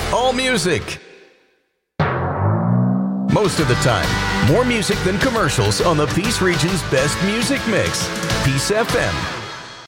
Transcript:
all music. Most of the time, more music than commercials on the Peace Region's best music mix. Peace FM.